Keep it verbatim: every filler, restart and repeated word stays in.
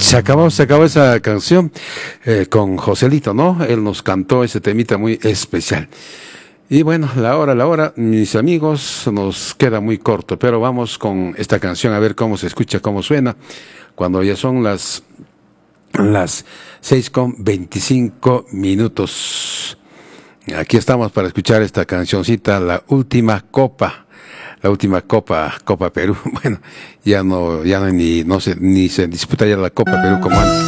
Se acabó, se acabó esa canción eh, con Joselito, ¿no? Él nos cantó ese temita muy especial. Y bueno, la hora, la hora, mis amigos, nos queda muy corto, pero vamos con esta canción a ver cómo se escucha, cómo suena, cuando ya son las, las seis con veinticinco minutos. Aquí estamos para escuchar esta cancioncita, La Última Copa. La última Copa, Copa Perú. Bueno, ya no, ya no, ni, no se, ni se disputa ya la Copa Perú como antes.